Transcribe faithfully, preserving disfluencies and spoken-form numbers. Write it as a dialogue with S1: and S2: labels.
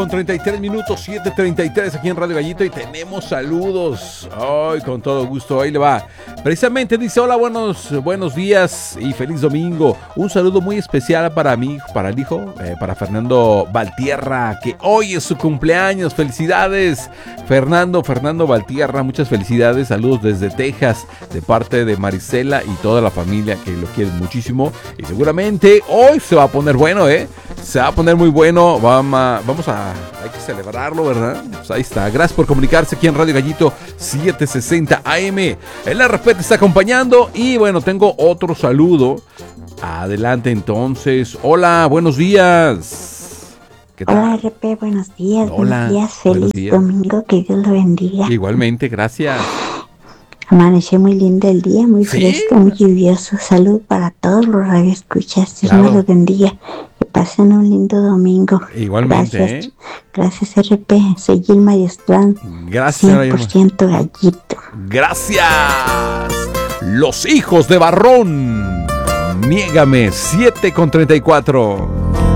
S1: Con treinta y tres minutos, siete treinta y tres aquí en Radio Gallito y tenemos saludos. Ay, con todo gusto, ahí le va. Precisamente dice, hola, buenos, buenos días y feliz domingo. Un saludo muy especial para mi hijo, para el hijo, eh, para Fernando Valtierra, que hoy es su cumpleaños. Felicidades, Fernando, Fernando Valtierra, muchas felicidades. Saludos desde Texas, de parte de Marisela y toda la familia que lo quieren muchísimo. Y seguramente hoy se va a poner bueno, ¿eh? Se va a poner muy bueno. Vamos a, vamos a hay que celebrarlo, ¿verdad? Pues ahí está. Gracias por comunicarse aquí en Radio Gallito setecientos sesenta A M. El R P te está acompañando y bueno, tengo otro saludo. Adelante entonces. Hola, buenos días.
S2: ¿Qué tal? Hola R P, buenos días.
S1: Hola.
S2: Buenos días, feliz buenos días. Domingo, que Dios lo bendiga.
S1: Igualmente, gracias.
S2: Amaneció muy lindo el día, muy ¿Sí? fresco, muy lluvioso. Salud para todos los radioescuchas. Dios claro. me los bendiga. Que pasen un lindo domingo.
S1: Igualmente.
S2: Gracias,
S1: ¿eh?
S2: Gracias R P. Soy Gilma Yostrán.
S1: Gracias.
S2: cien por ciento gallito.
S1: Gracias. Los hijos de Barrón. Niégame, siete con treinta y cuatro.